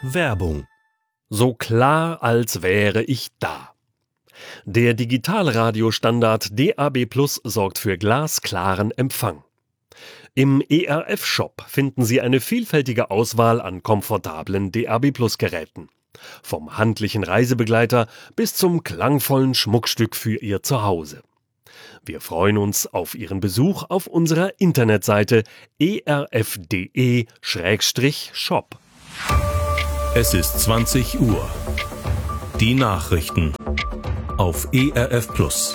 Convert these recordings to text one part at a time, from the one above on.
Werbung. So klar, als wäre ich da. Der Digitalradiostandard DAB+ sorgt für glasklaren Empfang. Im ERF-Shop finden Sie eine vielfältige Auswahl an komfortablen DAB+-Geräten. Vom handlichen Reisebegleiter bis zum klangvollen Schmuckstück für Ihr Zuhause. Wir freuen uns auf Ihren Besuch auf unserer Internetseite erf.de/shop. Es ist 20 Uhr. Die Nachrichten auf ERF+.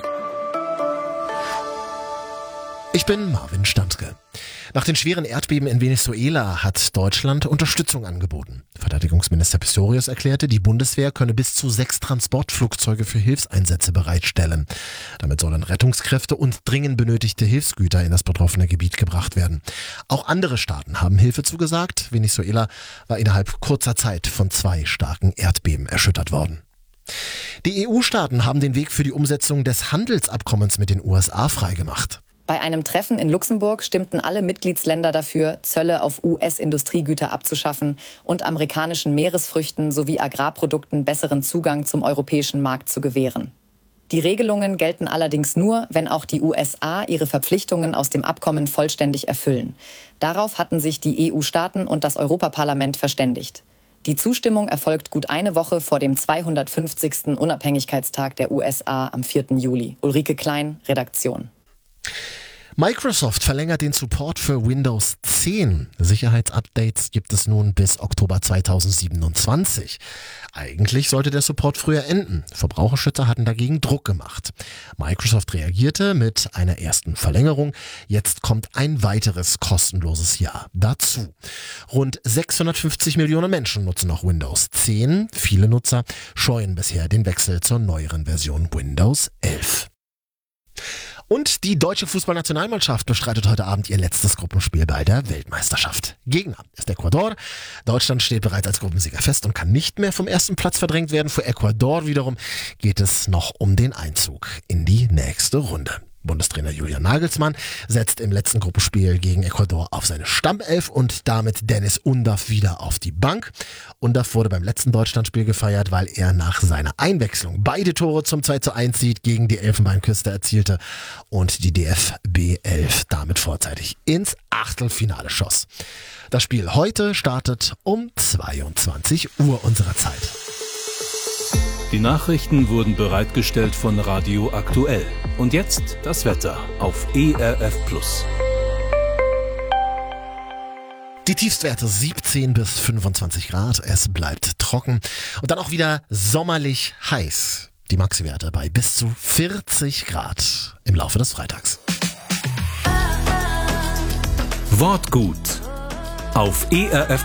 Ich bin Marvin Standke. Nach den schweren Erdbeben in Venezuela hat Deutschland Unterstützung angeboten. Verteidigungsminister Pistorius erklärte, die Bundeswehr könne bis zu 6 Transportflugzeuge für Hilfseinsätze bereitstellen. Damit sollen Rettungskräfte und dringend benötigte Hilfsgüter in das betroffene Gebiet gebracht werden. Auch andere Staaten haben Hilfe zugesagt. Venezuela war innerhalb kurzer Zeit von 2 starken Erdbeben erschüttert worden. Die EU-Staaten haben den Weg für die Umsetzung des Handelsabkommens mit den USA freigemacht. Bei einem Treffen in Luxemburg stimmten alle Mitgliedsländer dafür, Zölle auf US-Industriegüter abzuschaffen und amerikanischen Meeresfrüchten sowie Agrarprodukten besseren Zugang zum europäischen Markt zu gewähren. Die Regelungen gelten allerdings nur, wenn auch die USA ihre Verpflichtungen aus dem Abkommen vollständig erfüllen. Darauf hatten sich die EU-Staaten und das Europaparlament verständigt. Die Zustimmung erfolgt gut eine Woche vor dem 250. Unabhängigkeitstag der USA am 4. Juli. Ulrike Klein, Redaktion. Microsoft verlängert den Support für Windows 10. Sicherheitsupdates gibt es nun bis Oktober 2027. Eigentlich sollte der Support früher enden. Verbraucherschützer hatten dagegen Druck gemacht. Microsoft reagierte mit einer ersten Verlängerung. Jetzt kommt ein weiteres kostenloses Jahr dazu. Rund 650 Millionen Menschen nutzen noch Windows 10. Viele Nutzer scheuen bisher den Wechsel zur neueren Version Windows 11. Und die deutsche Fußballnationalmannschaft bestreitet heute Abend ihr letztes Gruppenspiel bei der Weltmeisterschaft. Gegner ist Ecuador. Deutschland steht bereits als Gruppensieger fest und kann nicht mehr vom ersten Platz verdrängt werden. Für Ecuador wiederum geht es noch um den Einzug in die nächste Runde. Bundestrainer Julian Nagelsmann setzt im letzten Gruppenspiel gegen Ecuador auf seine Stammelf und damit Dennis Undav wieder auf die Bank. Undav wurde beim letzten Deutschlandspiel gefeiert, weil er nach seiner Einwechslung beide Tore zum 2:1 Sieg gegen die Elfenbeinküste erzielte und die DFB 11 damit vorzeitig ins Achtelfinale schoss. Das Spiel heute startet um 22 Uhr unserer Zeit. Die Nachrichten wurden bereitgestellt von Radio Aktuell. Und jetzt das Wetter auf ERF+. Die Tiefstwerte 17 bis 25 Grad. Es bleibt trocken und dann auch wieder sommerlich heiß. Die Maxi-Werte bei bis zu 40 Grad im Laufe des Freitags. Wortgut auf ERF+.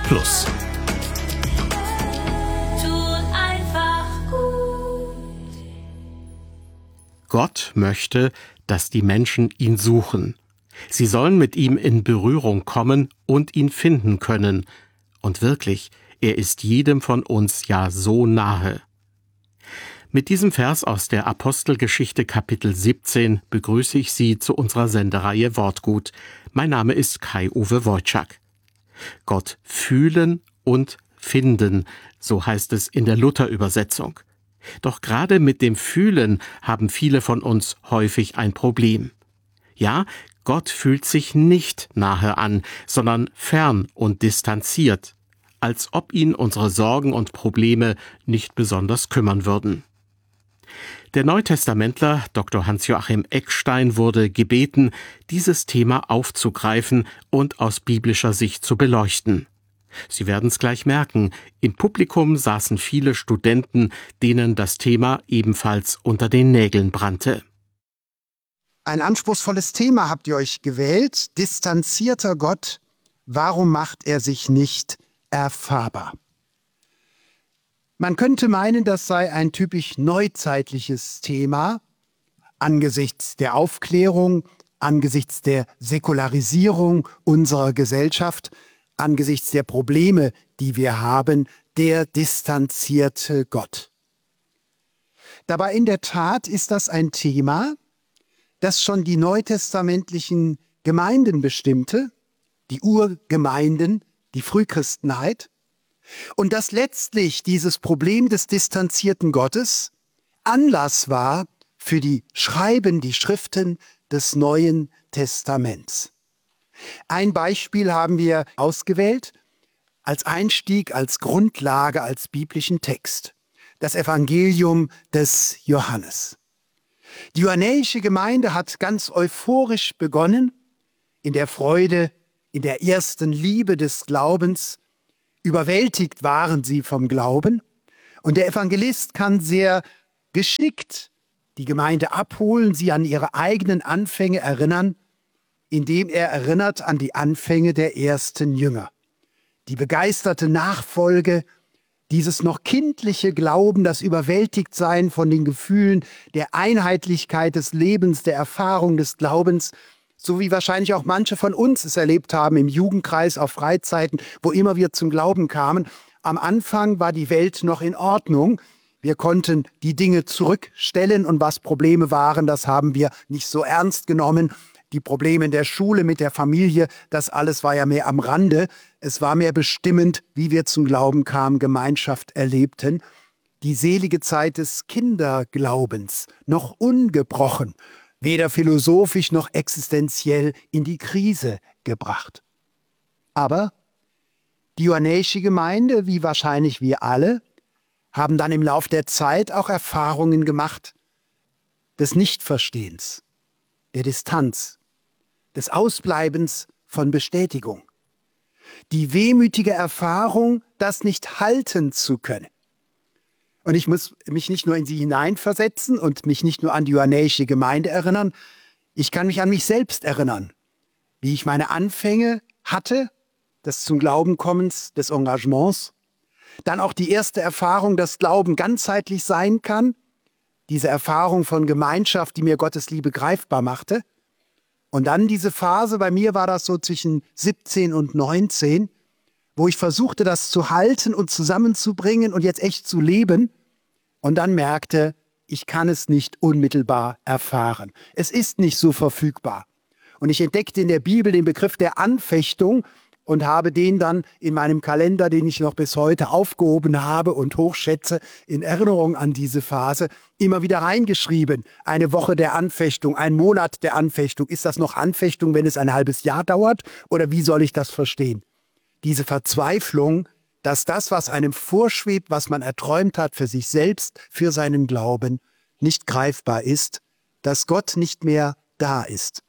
Gott möchte, dass die Menschen ihn suchen. Sie sollen mit ihm in Berührung kommen und ihn finden können. Und wirklich, er ist jedem von uns ja so nahe. Mit diesem Vers aus der Apostelgeschichte Kapitel 17 begrüße ich Sie zu unserer Sendereihe Wortgut. Mein Name ist Kai-Uwe Wojczak. Gott fühlen und finden, so heißt es in der Luther-Übersetzung. Doch gerade mit dem Fühlen haben viele von uns häufig ein Problem. Ja, Gott fühlt sich nicht nahe an, sondern fern und distanziert, als ob ihn unsere Sorgen und Probleme nicht besonders kümmern würden. Der Neutestamentler Dr. Hans-Joachim Eckstein wurde gebeten, dieses Thema aufzugreifen und aus biblischer Sicht zu beleuchten. Sie werden es gleich merken, im Publikum saßen viele Studenten, denen das Thema ebenfalls unter den Nägeln brannte. Ein anspruchsvolles Thema habt ihr euch gewählt. Distanzierter Gott, warum macht er sich nicht erfahrbar? Man könnte meinen, das sei ein typisch neuzeitliches Thema angesichts der Aufklärung, angesichts der Säkularisierung unserer Gesellschaft, angesichts der Probleme, die wir haben, der distanzierte Gott. Dabei in der Tat ist das ein Thema, das schon die neutestamentlichen Gemeinden bestimmte, die Urgemeinden, die Frühchristenheit. Und dass letztlich dieses Problem des distanzierten Gottes Anlass war für die Schriften des Neuen Testaments. Ein Beispiel haben wir ausgewählt als Einstieg, als Grundlage, als biblischen Text. Das Evangelium des Johannes. Die johannäische Gemeinde hat ganz euphorisch begonnen, in der Freude, in der ersten Liebe des Glaubens. Überwältigt waren sie vom Glauben. Und der Evangelist kann sehr geschickt die Gemeinde abholen, sie an ihre eigenen Anfänge erinnern, indem er erinnert an die Anfänge der ersten Jünger. Die begeisterte Nachfolge, dieses noch kindliche Glauben, das Überwältigtsein von den Gefühlen, der Einheitlichkeit des Lebens, der Erfahrung des Glaubens, so wie wahrscheinlich auch manche von uns es erlebt haben im Jugendkreis, auf Freizeiten, wo immer wir zum Glauben kamen. Am Anfang war die Welt noch in Ordnung. Wir konnten die Dinge zurückstellen und was Probleme waren, das haben wir nicht so ernst genommen. Die Probleme in der Schule, mit der Familie, das alles war ja mehr am Rande. Es war mehr bestimmend, wie wir zum Glauben kamen, Gemeinschaft erlebten. Die selige Zeit des Kinderglaubens, noch ungebrochen, weder philosophisch noch existenziell in die Krise gebracht. Aber die johannäische Gemeinde, wie wahrscheinlich wir alle, haben dann im Lauf der Zeit auch Erfahrungen gemacht des Nichtverstehens, der Distanz, des Ausbleibens von Bestätigung. Die wehmütige Erfahrung, das nicht halten zu können. Und ich muss mich nicht nur in sie hineinversetzen und mich nicht nur an die johannäische Gemeinde erinnern, ich kann mich an mich selbst erinnern, wie ich meine Anfänge hatte, des zum Glauben kommens, des Engagements, dann auch die erste Erfahrung, dass Glauben ganzheitlich sein kann, diese Erfahrung von Gemeinschaft, die mir Gottes Liebe greifbar machte. Und dann diese Phase, bei mir war das so zwischen 17 und 19, wo ich versuchte, das zu halten und zusammenzubringen und jetzt echt zu leben und dann merkte, ich kann es nicht unmittelbar erfahren. Es ist nicht so verfügbar. Und ich entdeckte in der Bibel den Begriff der Anfechtung und habe den dann in meinem Kalender, den ich noch bis heute aufgehoben habe und hochschätze, in Erinnerung an diese Phase, immer wieder reingeschrieben. Eine Woche der Anfechtung, ein Monat der Anfechtung. Ist das noch Anfechtung, wenn es ein halbes Jahr dauert? Oder wie soll ich das verstehen? Diese Verzweiflung, dass das, was einem vorschwebt, was man erträumt hat für sich selbst, für seinen Glauben, nicht greifbar ist, dass Gott nicht mehr da ist.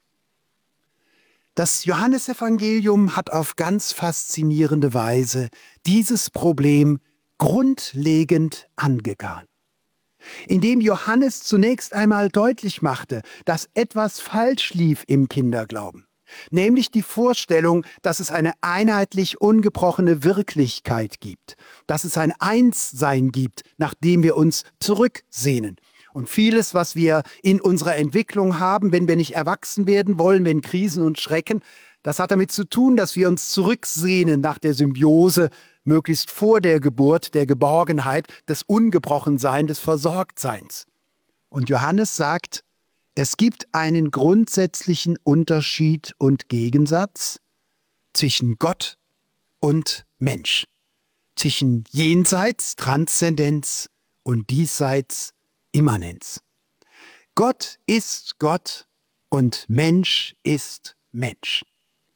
Das Johannesevangelium hat auf ganz faszinierende Weise dieses Problem grundlegend angegangen. Indem Johannes zunächst einmal deutlich machte, dass etwas falsch lief im Kinderglauben, nämlich die Vorstellung, dass es eine einheitlich ungebrochene Wirklichkeit gibt, dass es ein Einssein gibt, nach dem wir uns zurücksehnen. Und vieles, was wir in unserer Entwicklung haben, wenn wir nicht erwachsen werden wollen, wenn Krisen und Schrecken, das hat damit zu tun, dass wir uns zurücksehnen nach der Symbiose, möglichst vor der Geburt, der Geborgenheit, des Ungebrochenseins, des Versorgtseins. Und Johannes sagt, es gibt einen grundsätzlichen Unterschied und Gegensatz zwischen Gott und Mensch, zwischen Jenseits, Transzendenz und Diesseits, Immanenz. Gott ist Gott und Mensch ist Mensch.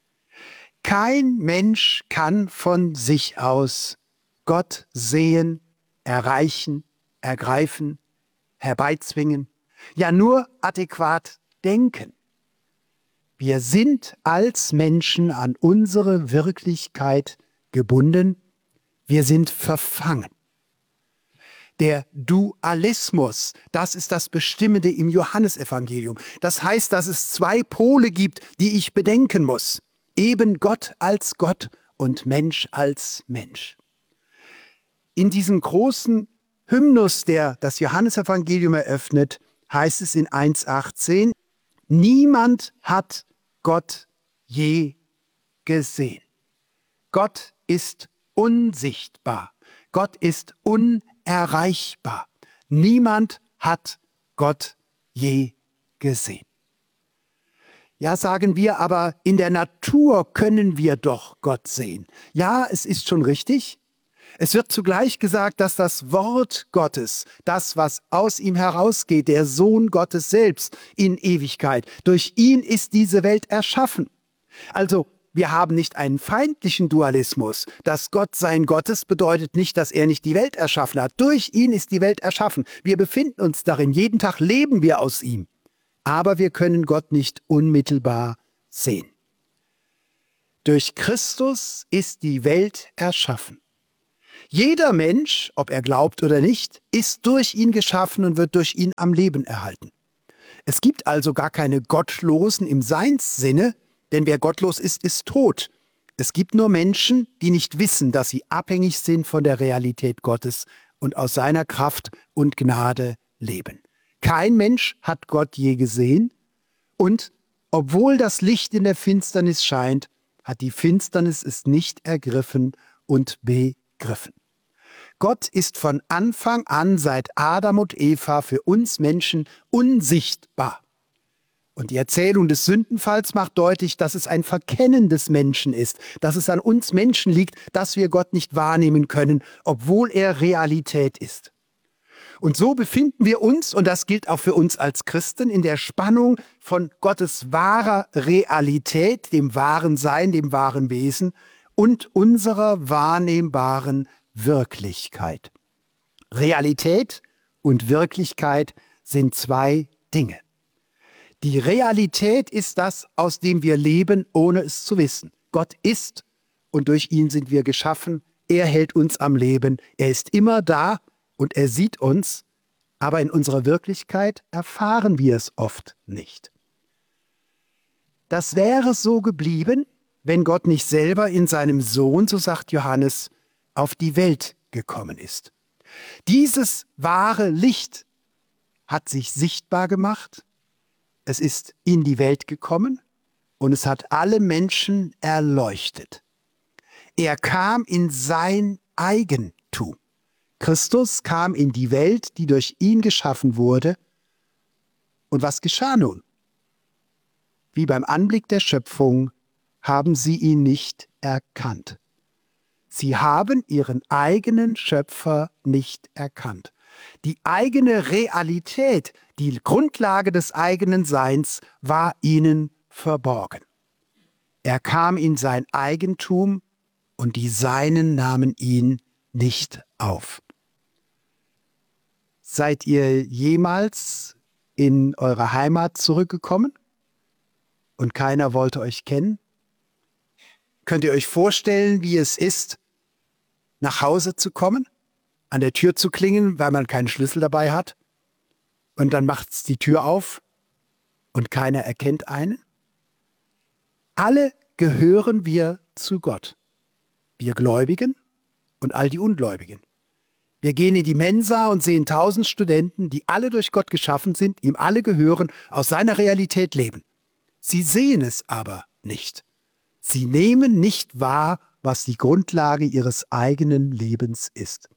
Kein Mensch kann von sich aus Gott sehen, erreichen, ergreifen, herbeizwingen, ja nur adäquat denken. Wir sind als Menschen an unsere Wirklichkeit gebunden, wir sind verfangen. Der Dualismus, das ist das Bestimmende im Johannesevangelium. Das heißt, dass es zwei Pole gibt, die ich bedenken muss. Eben Gott als Gott und Mensch als Mensch. In diesem großen Hymnus, der das Johannesevangelium eröffnet, heißt es in 1,18, niemand hat Gott je gesehen. Gott ist unsichtbar. Gott ist unerreichbar. Niemand hat Gott je gesehen. Ja, sagen wir, aber in der Natur können wir doch Gott sehen. Ja, es ist schon richtig. Es wird zugleich gesagt, dass das Wort Gottes, das, was aus ihm herausgeht, der Sohn Gottes selbst in Ewigkeit, durch ihn ist diese Welt erschaffen. Also, wir haben nicht einen feindlichen Dualismus. Dass Gott sein Gott ist, bedeutet nicht, dass er nicht die Welt erschaffen hat. Durch ihn ist die Welt erschaffen. Wir befinden uns darin. Jeden Tag leben wir aus ihm. Aber wir können Gott nicht unmittelbar sehen. Durch Christus ist die Welt erschaffen. Jeder Mensch, ob er glaubt oder nicht, ist durch ihn geschaffen und wird durch ihn am Leben erhalten. Es gibt also gar keine Gottlosen im Seinssinne, denn wer gottlos ist, ist tot. Es gibt nur Menschen, die nicht wissen, dass sie abhängig sind von der Realität Gottes und aus seiner Kraft und Gnade leben. Kein Mensch hat Gott je gesehen und obwohl das Licht in der Finsternis scheint, hat die Finsternis es nicht ergriffen und begriffen. Gott ist von Anfang an seit Adam und Eva für uns Menschen unsichtbar. Und die Erzählung des Sündenfalls macht deutlich, dass es ein Verkennen des Menschen ist, dass es an uns Menschen liegt, dass wir Gott nicht wahrnehmen können, obwohl er Realität ist. Und so befinden wir uns, und das gilt auch für uns als Christen, in der Spannung von Gottes wahrer Realität, dem wahren Sein, dem wahren Wesen und unserer wahrnehmbaren Wirklichkeit. Realität und Wirklichkeit sind zwei Dinge. Die Realität ist das, aus dem wir leben, ohne es zu wissen. Gott ist und durch ihn sind wir geschaffen. Er hält uns am Leben. Er ist immer da und er sieht uns, aber in unserer Wirklichkeit erfahren wir es oft nicht. Das wäre so geblieben, wenn Gott nicht selber in seinem Sohn, so sagt Johannes, auf die Welt gekommen ist. Dieses wahre Licht hat sich sichtbar gemacht. Es ist in die Welt gekommen und es hat alle Menschen erleuchtet. Er kam in sein Eigentum. Christus kam in die Welt, die durch ihn geschaffen wurde. Und was geschah nun? Wie beim Anblick der Schöpfung haben sie ihn nicht erkannt. Sie haben ihren eigenen Schöpfer nicht erkannt. Die eigene Realität, die Grundlage des eigenen Seins, war ihnen verborgen. Er kam in sein Eigentum und die Seinen nahmen ihn nicht auf. Seid ihr jemals in eure Heimat zurückgekommen und keiner wollte euch kennen? Könnt ihr euch vorstellen, wie es ist, nach Hause zu kommen? An der Tür zu klingeln, weil man keinen Schlüssel dabei hat. Und dann macht's die Tür auf und keiner erkennt einen. Alle gehören wir zu Gott. Wir Gläubigen und all die Ungläubigen. Wir gehen in die Mensa und sehen 1000 Studenten, die alle durch Gott geschaffen sind, ihm alle gehören, aus seiner Realität leben. Sie sehen es aber nicht. Sie nehmen nicht wahr, was die Grundlage ihres eigenen Lebens ist.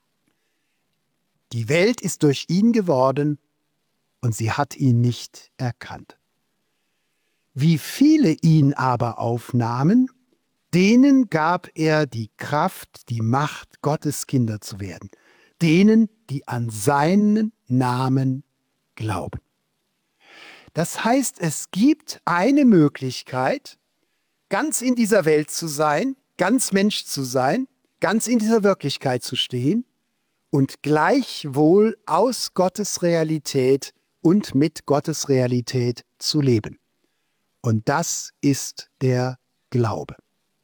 Die Welt ist durch ihn geworden und sie hat ihn nicht erkannt. Wie viele ihn aber aufnahmen, denen gab er die Kraft, die Macht, Gottes Kinder zu werden. Denen, die an seinen Namen glauben. Das heißt, es gibt eine Möglichkeit, ganz in dieser Welt zu sein, ganz Mensch zu sein, ganz in dieser Wirklichkeit zu stehen und gleichwohl aus Gottes Realität und mit Gottes Realität zu leben. Und das ist der Glaube.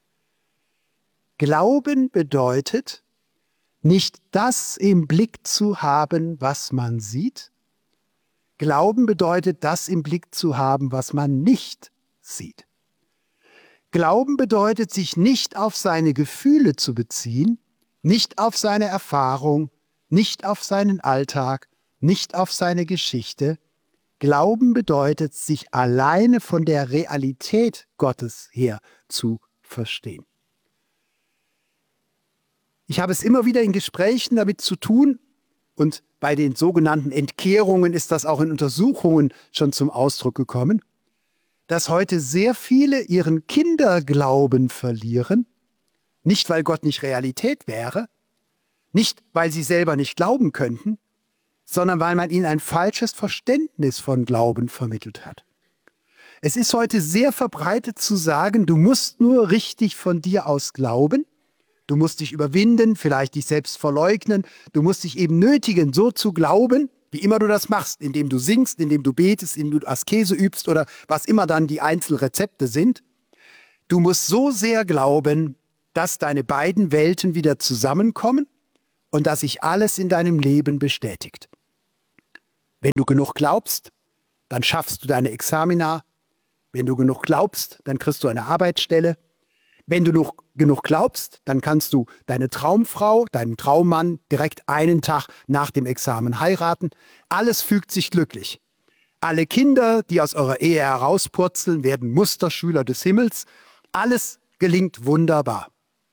Glauben bedeutet, nicht das im Blick zu haben, was man sieht. Glauben bedeutet, das im Blick zu haben, was man nicht sieht. Glauben bedeutet, sich nicht auf seine Gefühle zu beziehen, nicht auf seine Erfahrung, nicht auf seinen Alltag, nicht auf seine Geschichte. Glauben bedeutet, sich alleine von der Realität Gottes her zu verstehen. Ich habe es immer wieder in Gesprächen damit zu tun und bei den sogenannten Entkehrungen ist das auch in Untersuchungen schon zum Ausdruck gekommen, dass heute sehr viele ihren Kinderglauben verlieren, nicht weil Gott nicht Realität wäre, Nicht, weil sie selber nicht glauben könnten, sondern weil man ihnen ein falsches Verständnis von Glauben vermittelt hat. Es ist heute sehr verbreitet zu sagen, du musst nur richtig von dir aus glauben, du musst dich überwinden, vielleicht dich selbst verleugnen, du musst dich eben nötigen, so zu glauben, wie immer du das machst, indem du singst, indem du betest, indem du Askese übst oder was immer dann die Einzelrezepte sind. Du musst so sehr glauben, dass deine beiden Welten wieder zusammenkommen und dass sich alles in deinem Leben bestätigt. Wenn du genug glaubst, dann schaffst du deine Examina. Wenn du genug glaubst, dann kriegst du eine Arbeitsstelle. Wenn du noch genug glaubst, dann kannst du deine Traumfrau, deinen Traummann direkt einen Tag nach dem Examen heiraten. Alles fügt sich glücklich. Alle Kinder, die aus eurer Ehe herauspurzeln, werden Musterschüler des Himmels. Alles gelingt wunderbar.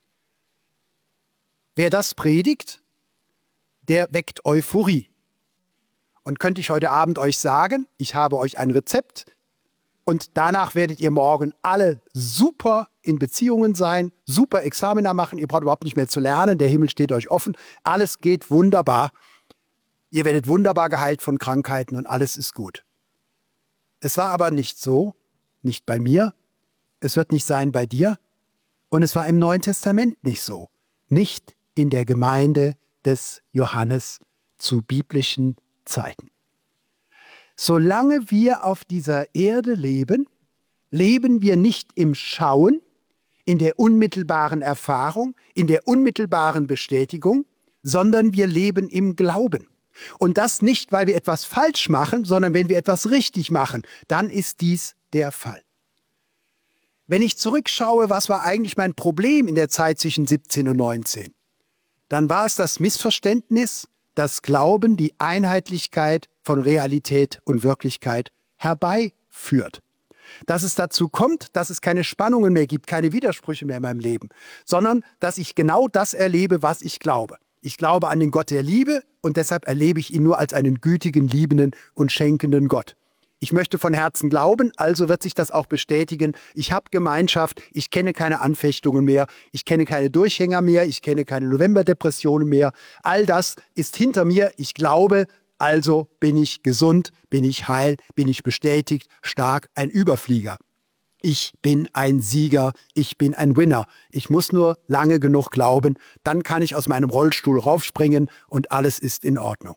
Wer das predigt, der weckt Euphorie. Und könnte ich heute Abend euch sagen, ich habe euch ein Rezept und danach werdet ihr morgen alle super in Beziehungen sein, super Examina machen, ihr braucht überhaupt nicht mehr zu lernen, der Himmel steht euch offen, alles geht wunderbar. Ihr werdet wunderbar geheilt von Krankheiten und alles ist gut. Es war aber nicht so, nicht bei mir, es wird nicht sein bei dir und es war im Neuen Testament nicht so, nicht in der Gemeinde des Johannes zu biblischen Zeiten. Solange wir auf dieser Erde leben, leben wir nicht im Schauen, in der unmittelbaren Erfahrung, in der unmittelbaren Bestätigung, sondern wir leben im Glauben. Und das nicht, weil wir etwas falsch machen, sondern wenn wir etwas richtig machen, dann ist dies der Fall. Wenn ich zurückschaue, was war eigentlich mein Problem in der Zeit zwischen 17 und 19? Dann war es das Missverständnis, dass Glauben die Einheitlichkeit von Realität und Wirklichkeit herbeiführt. Dass es dazu kommt, dass es keine Spannungen mehr gibt, keine Widersprüche mehr in meinem Leben, sondern dass ich genau das erlebe, was ich glaube. Ich glaube an den Gott der Liebe und deshalb erlebe ich ihn nur als einen gütigen, liebenden und schenkenden Gott. Ich möchte von Herzen glauben, also wird sich das auch bestätigen. Ich habe Gemeinschaft, ich kenne keine Anfechtungen mehr, ich kenne keine Durchhänger mehr, ich kenne keine Novemberdepressionen mehr. All das ist hinter mir. Ich glaube, also bin ich gesund, bin ich heil, bin ich bestätigt, stark, ein Überflieger. Ich bin ein Sieger, ich bin ein Winner. Ich muss nur lange genug glauben, dann kann ich aus meinem Rollstuhl raufspringen und alles ist in Ordnung.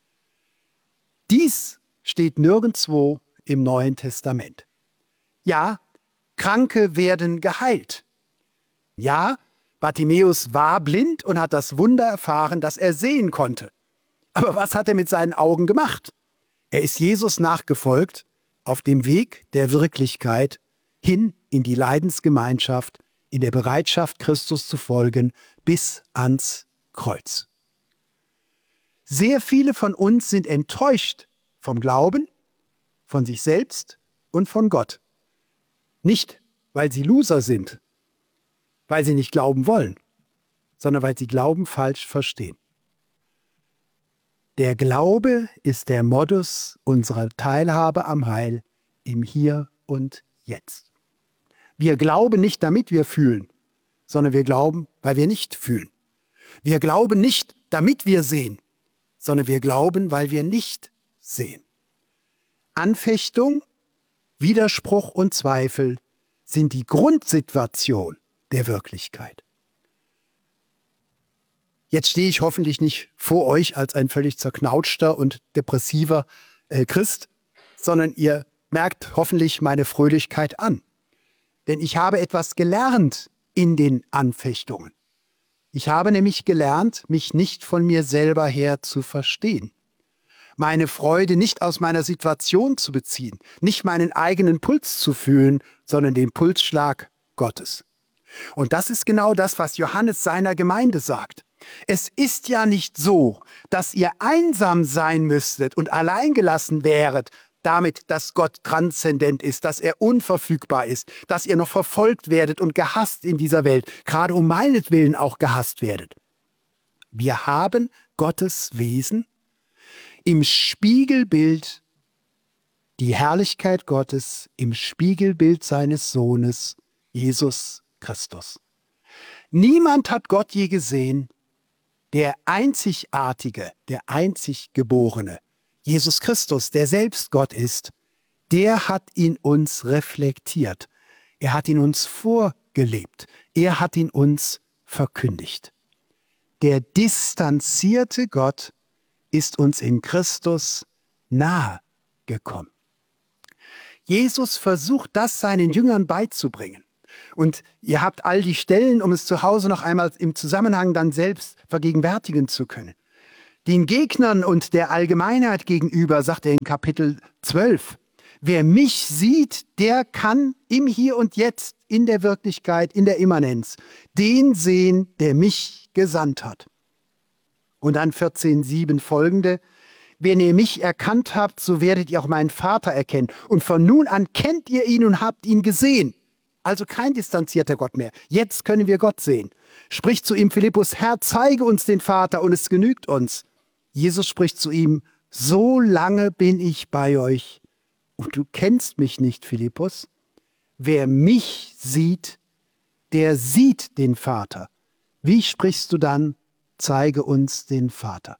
Dies steht nirgendwo im Neuen Testament. Ja, Kranke werden geheilt. Ja, Bartimäus war blind und hat das Wunder erfahren, dass er sehen konnte. Aber was hat er mit seinen Augen gemacht? Er ist Jesus nachgefolgt auf dem Weg der Wirklichkeit hin in die Leidensgemeinschaft, in der Bereitschaft, Christus zu folgen, bis ans Kreuz. Sehr viele von uns sind enttäuscht vom Glauben, von sich selbst und von Gott. Nicht, weil sie Loser sind, weil sie nicht glauben wollen, sondern weil sie Glauben falsch verstehen. Der Glaube ist der Modus unserer Teilhabe am Heil im Hier und Jetzt. Wir glauben nicht, damit wir fühlen, sondern wir glauben, weil wir nicht fühlen. Wir glauben nicht, damit wir sehen, sondern wir glauben, weil wir nicht sehen. Anfechtung, Widerspruch und Zweifel sind die Grundsituation der Wirklichkeit. Jetzt stehe ich hoffentlich nicht vor euch als ein völlig zerknautschter und depressiver Christ, sondern ihr merkt hoffentlich meine Fröhlichkeit an. Denn ich habe etwas gelernt in den Anfechtungen. Ich habe nämlich gelernt, mich nicht von mir selber her zu verstehen. Meine Freude nicht aus meiner Situation zu beziehen, nicht meinen eigenen Puls zu fühlen, sondern den Pulsschlag Gottes. Und das ist genau das, was Johannes seiner Gemeinde sagt. Es ist ja nicht so, dass ihr einsam sein müsstet und alleingelassen wäret, damit, dass Gott transzendent ist, dass er unverfügbar ist, dass ihr noch verfolgt werdet und gehasst in dieser Welt, gerade um meinetwillen auch gehasst werdet. Wir haben Gottes Wesen im Spiegelbild, die Herrlichkeit Gottes im Spiegelbild seines Sohnes, Jesus Christus. Niemand hat Gott je gesehen, der Einzigartige, der Einziggeborene, Jesus Christus, der selbst Gott ist, der hat in uns reflektiert. Er hat in uns vorgelebt. Er hat in uns verkündigt. Der distanzierte Gott ist uns in Christus nahe gekommen. Jesus versucht das seinen Jüngern beizubringen. Und ihr habt all die Stellen, um es zu Hause noch einmal im Zusammenhang dann selbst vergegenwärtigen zu können. Den Gegnern und der Allgemeinheit gegenüber sagt er in Kapitel 12, wer mich sieht, der kann im Hier und Jetzt, in der Wirklichkeit, in der Immanenz, den sehen, der mich gesandt hat. Und dann 14,7 folgende, wenn ihr mich erkannt habt, so werdet ihr auch meinen Vater erkennen. Und von nun an kennt ihr ihn und habt ihn gesehen. Also kein distanzierter Gott mehr. Jetzt können wir Gott sehen. Spricht zu ihm Philippus, Herr, zeige uns den Vater und es genügt uns. Jesus spricht zu ihm, so lange bin ich bei euch und du kennst mich nicht, Philippus. Wer mich sieht, der sieht den Vater. Wie sprichst du dann, zeige uns den Vater?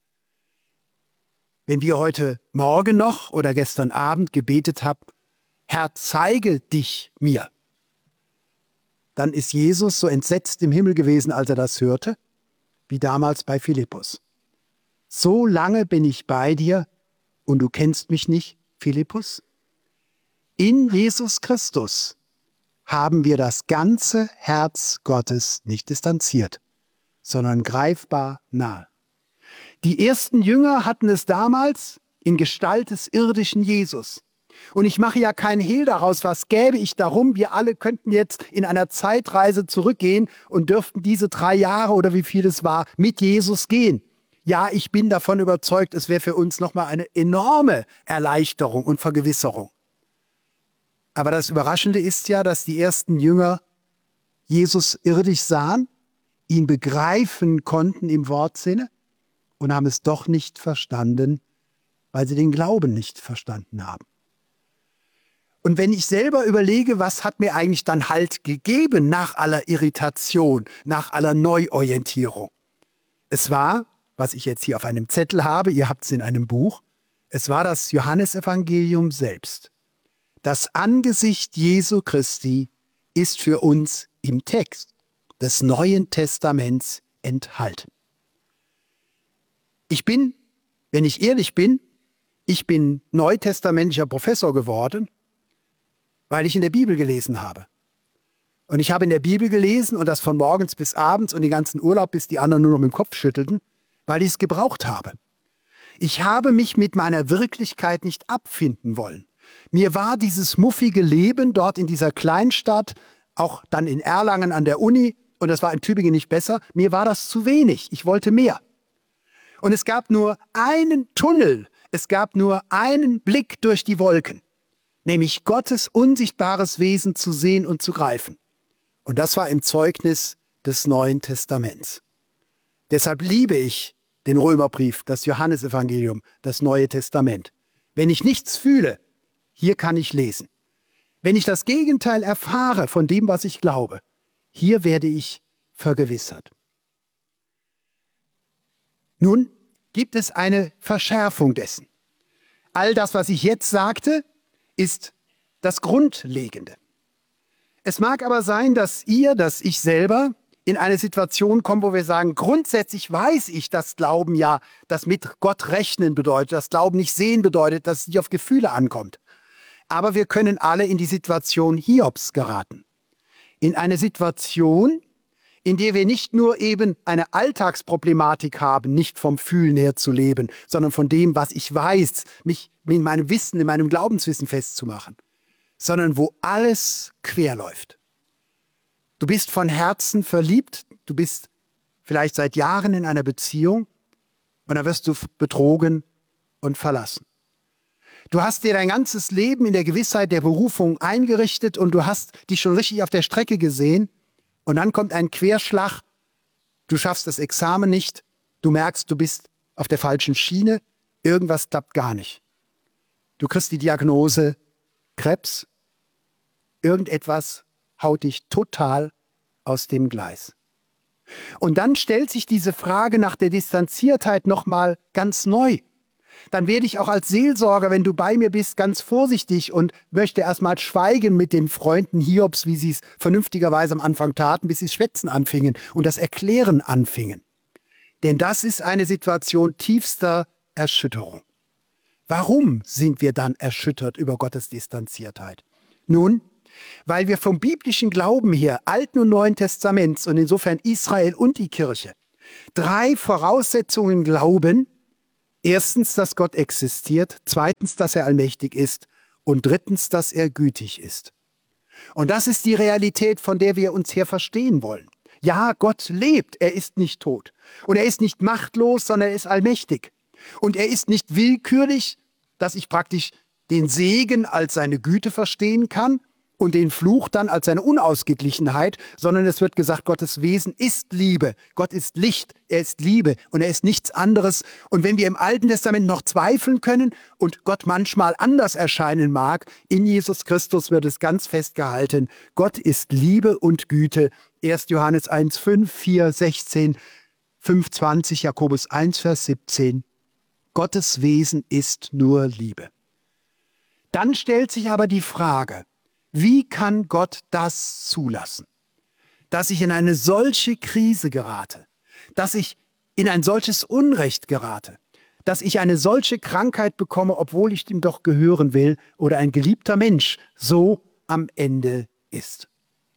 Wenn wir heute Morgen noch oder gestern Abend gebetet haben, Herr, zeige dich mir, dann ist Jesus so entsetzt im Himmel gewesen, als er das hörte, wie damals bei Philippus. So lange bin ich bei dir und du kennst mich nicht, Philippus? In Jesus Christus haben wir das ganze Herz Gottes nicht distanziert, sondern greifbar nahe. Die ersten Jünger hatten es damals in Gestalt des irdischen Jesus. Und ich mache ja keinen Hehl daraus, was gäbe ich darum. Wir alle könnten jetzt in einer Zeitreise zurückgehen und dürften diese 3 Jahre oder wie viel es war, mit Jesus gehen. Ja, ich bin davon überzeugt, es wäre für uns nochmal eine enorme Erleichterung und Vergewisserung. Aber das Überraschende ist ja, dass die ersten Jünger Jesus irdisch sahen, ihn begreifen konnten im Wortsinne und haben es doch nicht verstanden, weil sie den Glauben nicht verstanden haben. Und wenn ich selber überlege, was hat mir eigentlich dann Halt gegeben nach aller Irritation, nach aller Neuorientierung? Es war, was ich jetzt hier auf einem Zettel habe, ihr habt es in einem Buch, es war das Johannesevangelium selbst. Das Angesicht Jesu Christi ist für uns im Text des Neuen Testaments enthalten. Ich bin, wenn ich ehrlich bin, ich bin neutestamentlicher Professor geworden, weil ich in der Bibel gelesen habe. Und ich habe in der Bibel gelesen und das von morgens bis abends und den ganzen Urlaub, bis die anderen nur noch mit dem Kopf schüttelten, weil ich es gebraucht habe. Ich habe mich mit meiner Wirklichkeit nicht abfinden wollen. Mir war dieses muffige Leben dort in dieser Kleinstadt, auch dann in Erlangen an der Uni, und das war in Tübingen nicht besser, mir war das zu wenig. Ich wollte mehr. Und es gab nur einen Tunnel, es gab nur einen Blick durch die Wolken, nämlich Gottes unsichtbares Wesen zu sehen und zu greifen. Und das war im Zeugnis des Neuen Testaments. Deshalb liebe ich den Römerbrief, das Johannesevangelium, das Neue Testament. Wenn ich nichts fühle, hier kann ich lesen. Wenn ich das Gegenteil erfahre von dem, was ich glaube, hier werde ich vergewissert. Nun gibt es eine Verschärfung dessen. All das, was ich jetzt sagte, ist das Grundlegende. Es mag aber sein, dass ich selber in eine Situation kommen, wo wir sagen, grundsätzlich weiß ich, dass Glauben ja, das mit Gott rechnen bedeutet, dass Glauben nicht sehen bedeutet, dass es nicht auf Gefühle ankommt. Aber wir können alle in die Situation Hiobs geraten. In eine Situation, in der wir nicht nur eben eine Alltagsproblematik haben, nicht vom Fühlen her zu leben, sondern von dem, was ich weiß, mich in meinem Wissen, in meinem Glaubenswissen festzumachen, sondern wo alles quer läuft. Du bist von Herzen verliebt, du bist vielleicht seit Jahren in einer Beziehung und dann wirst du betrogen und verlassen. Du hast dir dein ganzes Leben in der Gewissheit der Berufung eingerichtet und du hast dich schon richtig auf der Strecke gesehen und dann kommt ein Querschlag, du schaffst das Examen nicht, du merkst, du bist auf der falschen Schiene, irgendwas klappt gar nicht. Du kriegst die Diagnose Krebs, irgendetwas haut dich total aus dem Gleis. Und dann stellt sich diese Frage nach der Distanziertheit nochmal ganz neu. Dann werde ich auch als Seelsorger, wenn du bei mir bist, ganz vorsichtig und möchte erstmal schweigen mit den Freunden Hiobs, wie sie es vernünftigerweise am Anfang taten, bis sie schwätzen anfingen und das Erklären anfingen. Denn das ist eine Situation tiefster Erschütterung. Warum sind wir dann erschüttert über Gottes Distanziertheit? Nun, weil wir vom biblischen Glauben her, Alten und Neuen Testaments und insofern Israel und die Kirche, 3 Voraussetzungen glauben. Erstens, dass Gott existiert, zweitens, dass er allmächtig ist und drittens, dass er gütig ist. Und das ist die Realität, von der wir uns her verstehen wollen. Ja, Gott lebt, er ist nicht tot. Und er ist nicht machtlos, sondern er ist allmächtig. Und er ist nicht willkürlich, dass ich praktisch den Segen als seine Güte verstehen kann und den Fluch dann als seine Unausgeglichenheit, sondern es wird gesagt, Gottes Wesen ist Liebe. Gott ist Licht, er ist Liebe und er ist nichts anderes. Und wenn wir im Alten Testament noch zweifeln können und Gott manchmal anders erscheinen mag, in Jesus Christus wird es ganz festgehalten, Gott ist Liebe und Güte. 1. Johannes 1, 5, 4, 16, 5, 20, Jakobus 1, Vers 17. Gottes Wesen ist nur Liebe. Dann stellt sich aber die Frage, wie kann Gott das zulassen, dass ich in eine solche Krise gerate, dass ich in ein solches Unrecht gerate, dass ich eine solche Krankheit bekomme, obwohl ich ihm doch gehören will oder ein geliebter Mensch so am Ende ist.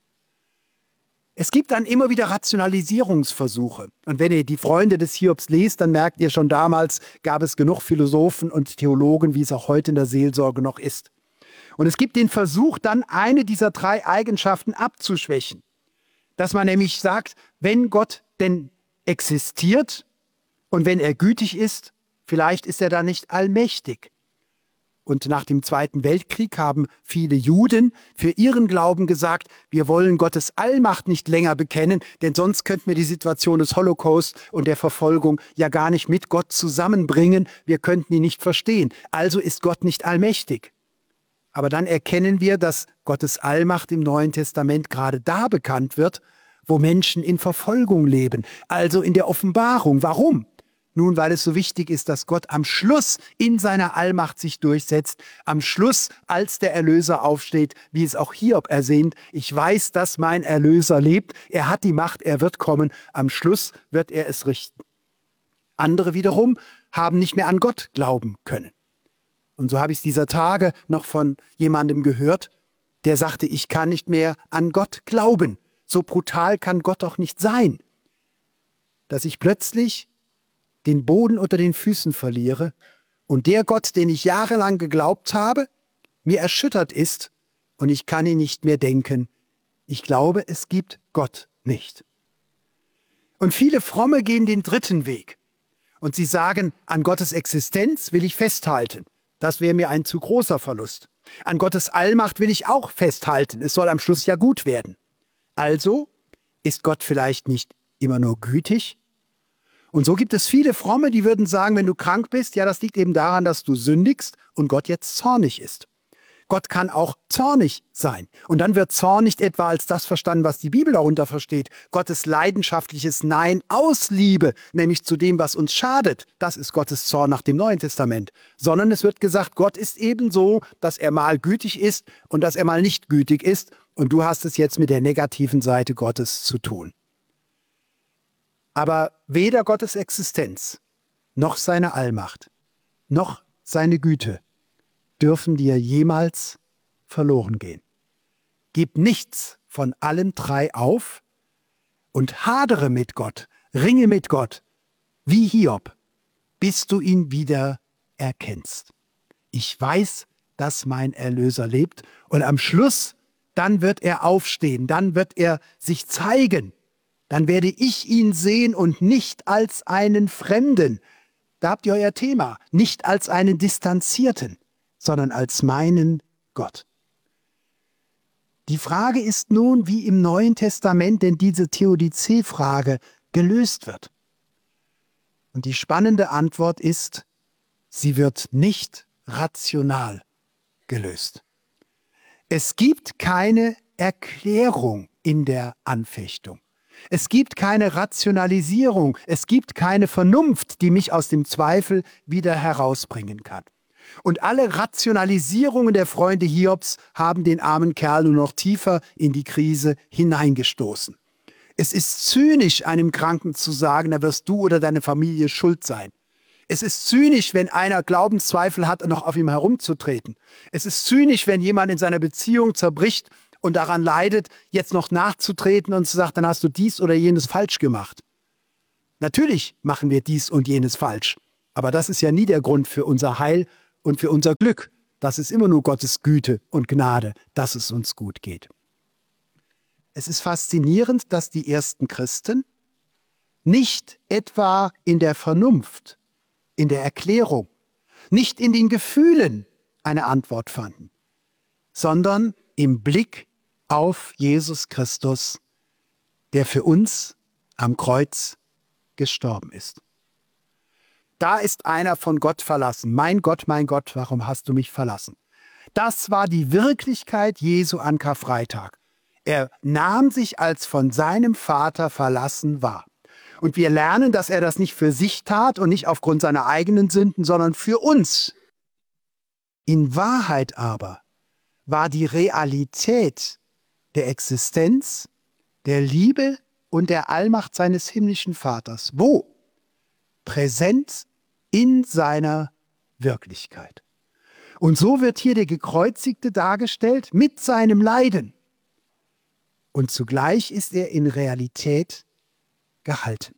Es gibt dann immer wieder Rationalisierungsversuche. Und wenn ihr die Freunde des Hiobs lest, dann merkt ihr, schon damals gab es genug Philosophen und Theologen, wie es auch heute in der Seelsorge noch ist. Und es gibt den Versuch, dann eine dieser 3 Eigenschaften abzuschwächen. Dass man nämlich sagt, wenn Gott denn existiert und wenn er gütig ist, vielleicht ist er dann nicht allmächtig. Und nach dem Zweiten Weltkrieg haben viele Juden für ihren Glauben gesagt, wir wollen Gottes Allmacht nicht länger bekennen, denn sonst könnten wir die Situation des Holocaust und der Verfolgung ja gar nicht mit Gott zusammenbringen. Wir könnten ihn nicht verstehen. Also ist Gott nicht allmächtig. Aber dann erkennen wir, dass Gottes Allmacht im Neuen Testament gerade da bekannt wird, wo Menschen in Verfolgung leben, also in der Offenbarung. Warum? Nun, weil es so wichtig ist, dass Gott am Schluss in seiner Allmacht sich durchsetzt, am Schluss, als der Erlöser aufsteht, wie es auch Hiob ersehnt. Ich weiß, dass mein Erlöser lebt, er hat die Macht, er wird kommen, am Schluss wird er es richten. Andere wiederum haben nicht mehr an Gott glauben können. Und so habe ich es dieser Tage noch von jemandem gehört, der sagte, ich kann nicht mehr an Gott glauben. So brutal kann Gott doch nicht sein. Dass ich plötzlich den Boden unter den Füßen verliere und der Gott, den ich jahrelang geglaubt habe, mir erschüttert ist und ich kann ihn nicht mehr denken. Ich glaube, es gibt Gott nicht. Und viele Fromme gehen den dritten Weg und sie sagen, an Gottes Existenz will ich festhalten. Das wäre mir ein zu großer Verlust. An Gottes Allmacht will ich auch festhalten. Es soll am Schluss ja gut werden. Also ist Gott vielleicht nicht immer nur gütig? Und so gibt es viele Fromme, die würden sagen, wenn du krank bist, ja, das liegt eben daran, dass du sündigst und Gott jetzt zornig ist. Gott kann auch zornig sein. Und dann wird Zorn nicht etwa als das verstanden, was die Bibel darunter versteht. Gottes leidenschaftliches Nein aus Liebe, nämlich zu dem, was uns schadet. Das ist Gottes Zorn nach dem Neuen Testament. Sondern es wird gesagt, Gott ist eben so, dass er mal gütig ist und dass er mal nicht gütig ist. Und du hast es jetzt mit der negativen Seite Gottes zu tun. Aber weder Gottes Existenz, noch seine Allmacht, noch seine Güte dürfen dir jemals verloren gehen. Gib nichts von allen 3 auf und hadere mit Gott, ringe mit Gott, wie Hiob, bis du ihn wieder erkennst. Ich weiß, dass mein Erlöser lebt und am Schluss, dann wird er aufstehen, dann wird er sich zeigen, dann werde ich ihn sehen und nicht als einen Fremden. Da habt ihr euer Thema, nicht als einen Distanzierten, sondern als meinen Gott. Die Frage ist nun, wie im Neuen Testament denn diese Theodizee-Frage gelöst wird. Und die spannende Antwort ist, sie wird nicht rational gelöst. Es gibt keine Erklärung in der Anfechtung. Es gibt keine Rationalisierung, es gibt keine Vernunft, die mich aus dem Zweifel wieder herausbringen kann. Und alle Rationalisierungen der Freunde Hiobs haben den armen Kerl nur noch tiefer in die Krise hineingestoßen. Es ist zynisch, einem Kranken zu sagen, da wirst du oder deine Familie schuld sein. Es ist zynisch, wenn einer Glaubenszweifel hat, noch auf ihm herumzutreten. Es ist zynisch, wenn jemand in seiner Beziehung zerbricht und daran leidet, jetzt noch nachzutreten und zu sagen, dann hast du dies oder jenes falsch gemacht. Natürlich machen wir dies und jenes falsch, aber das ist ja nie der Grund für unser Heil und für unser Glück. Das ist immer nur Gottes Güte und Gnade, dass es uns gut geht. Es ist faszinierend, dass die ersten Christen nicht etwa in der Vernunft, in der Erklärung, nicht in den Gefühlen eine Antwort fanden, sondern im Blick auf Jesus Christus, der für uns am Kreuz gestorben ist. Da ist einer von Gott verlassen. Mein Gott, warum hast du mich verlassen? Das war die Wirklichkeit Jesu an Karfreitag. Er nahm sich als von seinem Vater verlassen wahr. Und wir lernen, dass er das nicht für sich tat und nicht aufgrund seiner eigenen Sünden, sondern für uns. In Wahrheit aber war die Realität der Existenz, der Liebe und der Allmacht seines himmlischen Vaters. Wo? Präsent in seiner Wirklichkeit. Und so wird hier der Gekreuzigte dargestellt mit seinem Leiden. Und zugleich ist er in Realität gehalten.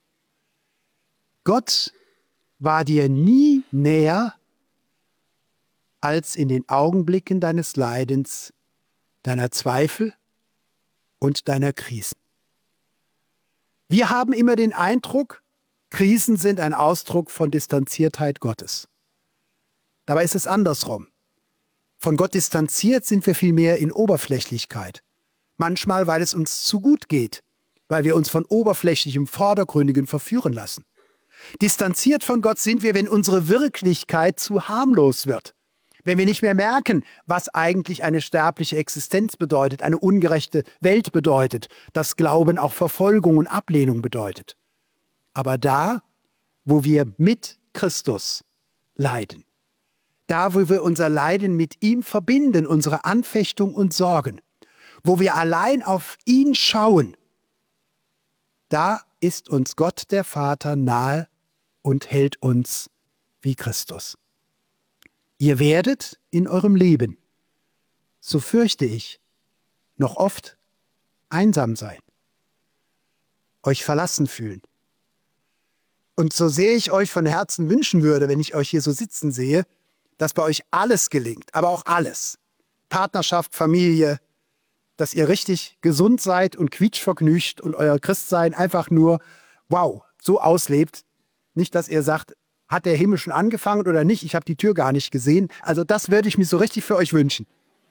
Gott war dir nie näher als in den Augenblicken deines Leidens, deiner Zweifel und deiner Krisen. Wir haben immer den Eindruck, Krisen sind ein Ausdruck von Distanziertheit Gottes. Dabei ist es andersrum. Von Gott distanziert sind wir vielmehr in Oberflächlichkeit. Manchmal, weil es uns zu gut geht, weil wir uns von oberflächlichem, vordergründigem verführen lassen. Distanziert von Gott sind wir, wenn unsere Wirklichkeit zu harmlos wird. Wenn wir nicht mehr merken, was eigentlich eine sterbliche Existenz bedeutet, eine ungerechte Welt bedeutet, dass Glauben auch Verfolgung und Ablehnung bedeutet. Aber da, wo wir mit Christus leiden, da, wo wir unser Leiden mit ihm verbinden, unsere Anfechtung und Sorgen, wo wir allein auf ihn schauen, da ist uns Gott der Vater nahe und hält uns wie Christus. Ihr werdet in eurem Leben, so fürchte ich, noch oft einsam sein, euch verlassen fühlen. Und so sehr ich euch von Herzen wünschen würde, wenn ich euch hier so sitzen sehe, dass bei euch alles gelingt, aber auch alles. Partnerschaft, Familie, dass ihr richtig gesund seid und quietschvergnügt und euer Christsein einfach nur, wow, so auslebt. Nicht, dass ihr sagt, hat der Himmel schon angefangen oder nicht? Ich habe die Tür gar nicht gesehen. Also das würde ich mir so richtig für euch wünschen.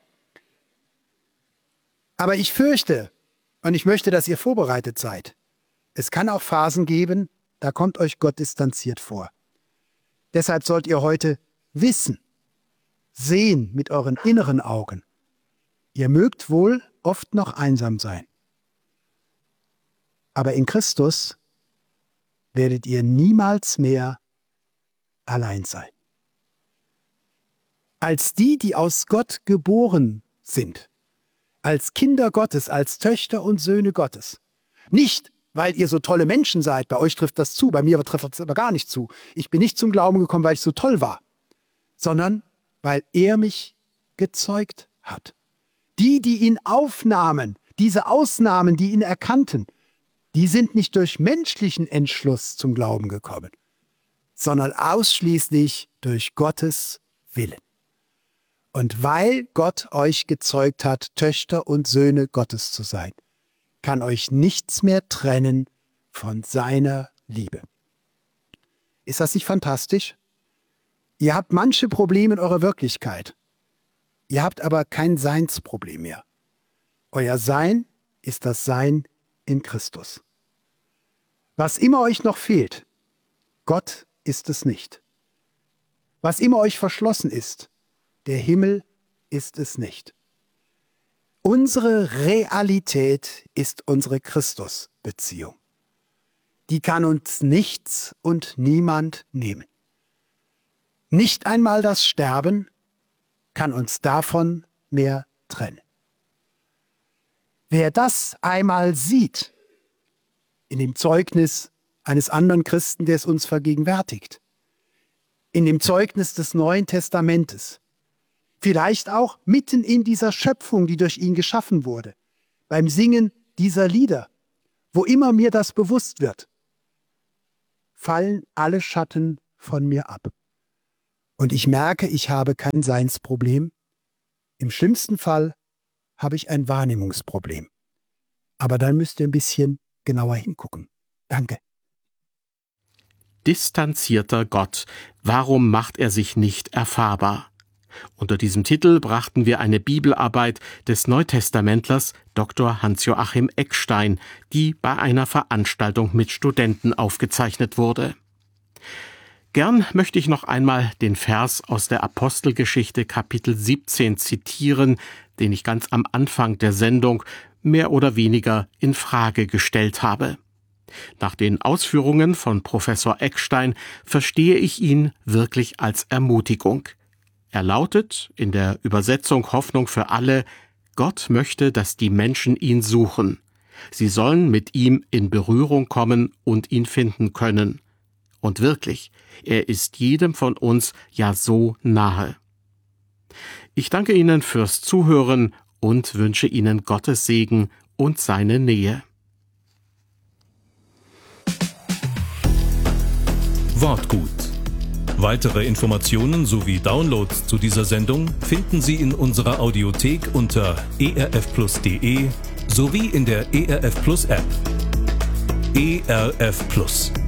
Aber ich fürchte und ich möchte, dass ihr vorbereitet seid. Es kann auch Phasen geben, da kommt euch Gott distanziert vor. Deshalb sollt ihr heute wissen, sehen mit euren inneren Augen. Ihr mögt wohl oft noch einsam sein. Aber in Christus werdet ihr niemals mehr allein sein. Als die, die aus Gott geboren sind, als Kinder Gottes, als Töchter und Söhne Gottes. Nicht, weil ihr so tolle Menschen seid, bei euch trifft das zu, bei mir trifft das aber gar nicht zu. Ich bin nicht zum Glauben gekommen, weil ich so toll war, sondern weil er mich gezeugt hat. Die, die ihn aufnahmen, diese Ausnahmen, die ihn erkannten, die sind nicht durch menschlichen Entschluss zum Glauben gekommen, sondern ausschließlich durch Gottes Willen. Und weil Gott euch gezeugt hat, Töchter und Söhne Gottes zu sein, kann euch nichts mehr trennen von seiner Liebe. Ist das nicht fantastisch? Ihr habt manche Probleme in eurer Wirklichkeit. Ihr habt aber kein Seinsproblem mehr. Euer Sein ist das Sein in Christus. Was immer euch noch fehlt, Gott ist es nicht. Was immer euch verschlossen ist, der Himmel ist es nicht. Unsere Realität ist unsere Christusbeziehung. Die kann uns nichts und niemand nehmen. Nicht einmal das Sterben kann uns davon mehr trennen. Wer das einmal sieht, in dem Zeugnis eines anderen Christen, der es uns vergegenwärtigt, in dem Zeugnis des Neuen Testamentes, vielleicht auch mitten in dieser Schöpfung, die durch ihn geschaffen wurde, beim Singen dieser Lieder, wo immer mir das bewusst wird, fallen alle Schatten von mir ab. Und ich merke, ich habe kein Seinsproblem. Im schlimmsten Fall habe ich ein Wahrnehmungsproblem. Aber dann müsst ihr ein bisschen genauer hingucken. Danke. Distanzierter Gott. Warum macht er sich nicht erfahrbar? Unter diesem Titel brachten wir eine Bibelarbeit des Neutestamentlers Dr. Hans-Joachim Eckstein, die bei einer Veranstaltung mit Studenten aufgezeichnet wurde. Gern möchte ich noch einmal den Vers aus der Apostelgeschichte Kapitel 17 zitieren, den ich ganz am Anfang der Sendung mehr oder weniger in Frage gestellt habe. Nach den Ausführungen von Professor Eckstein verstehe ich ihn wirklich als Ermutigung. Er lautet in der Übersetzung Hoffnung für alle: Gott möchte, dass die Menschen ihn suchen. Sie sollen mit ihm in Berührung kommen und ihn finden können. Und wirklich, er ist jedem von uns ja so nahe. Ich danke Ihnen fürs Zuhören und wünsche Ihnen Gottes Segen und seine Nähe. Wortgut. Weitere Informationen sowie Downloads zu dieser Sendung finden Sie in unserer Audiothek unter erfplus.de sowie in der ERF Plus App. ERF Plus.